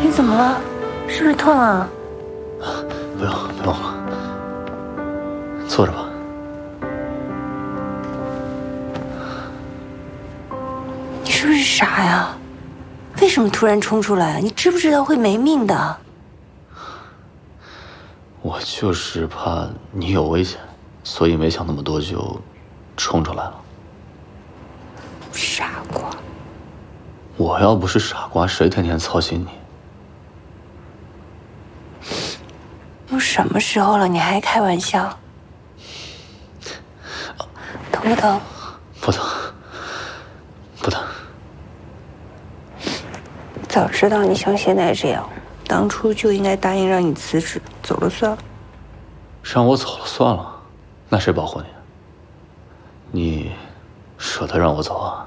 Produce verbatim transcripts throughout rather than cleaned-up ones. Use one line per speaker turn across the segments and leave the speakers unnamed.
你怎么了？是不是痛啊？
不用不用，坐着吧。
你是不是傻呀？为什么突然冲出来？你知不知道会没命的？
我就是怕你有危险，所以没想那么多就冲出来了。
傻瓜！
我要不是傻瓜，谁天天操心你？
都什么时候了，你还开玩笑？疼不疼？
不疼，不疼。
早知道你像现在这样，当初就应该答应让你辞职，走了算了。
让我走了算了，那谁保护你？你舍得让我走啊？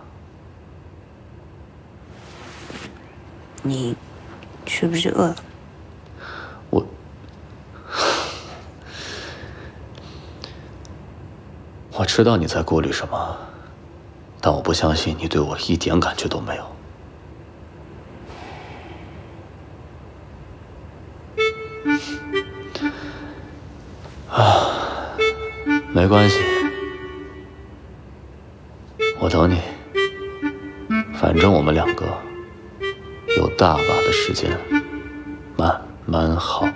你是不是饿了？
我，我知道你在顾虑什么，但我不相信你对我一点感觉都没有。啊，没关系，我等你。反正我们两个有大把的时间，慢慢好。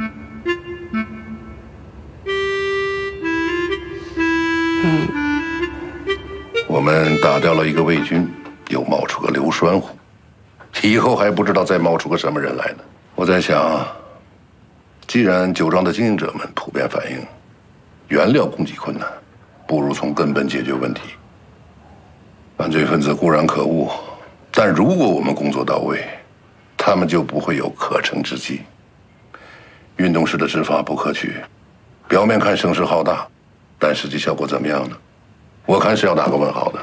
嗯，
我们打掉了一个魏军，又冒出个刘栓虎，以后还不知道再冒出个什么人来呢。我在想，既然酒庄的经营者们普遍反映原料供给困难，不如从根本解决问题。犯罪分子固然可恶，但如果我们工作到位，他们就不会有可乘之机。运动式的执法不可取，表面看声势浩大，但实际效果怎么样呢？我看是要打个问号的。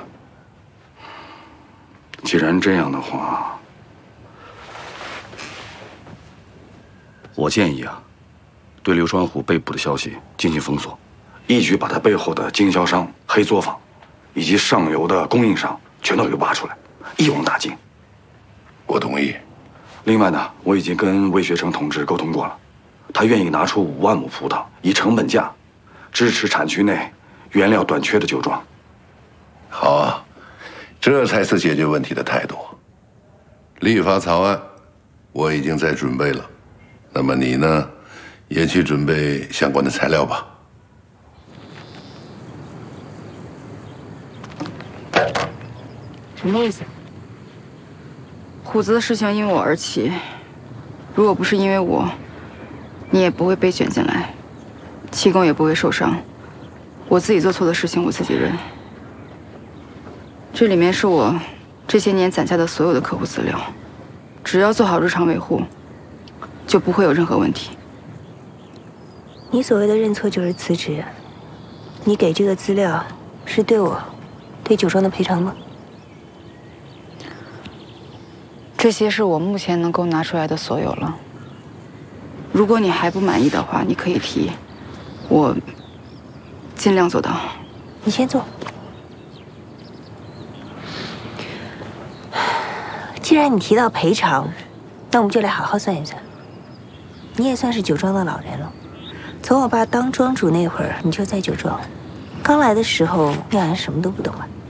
既然这样的话，我建议啊，对刘栓虎被捕的消息进行封锁，一举把他背后的经销商、黑作坊以及上游的供应商全都给挖出来，一网打尽。
我同意。
另外呢，我已经跟魏学成同志沟通过了，他愿意拿出五万亩葡萄，以成本价支持产区内原料短缺的酒庄。
好啊，这才是解决问题的态度。立法草案我已经在准备了，那么你呢，也去准备相关的材料吧。
什么意思？虎子的事情因我而起，如果不是因为我，你也不会被卷进来，七公也不会受伤。我自己做错的事情，我自己认。这里面是我这些年攒下的所有的客户资料，只要做好日常维护，就不会有任何问题。
你所谓的认错就是辞职，你给这个资料是对我、对酒庄的赔偿吗？
这些是我目前能够拿出来的所有了。如果你还不满意的话，你可以提，我尽量做到。
你先坐。既然你提到赔偿，那我们就来好好算一算。你也算是酒庄的老人了，从我爸当庄主那会儿，你就在酒庄。刚来的时候，你好像什么都不懂啊。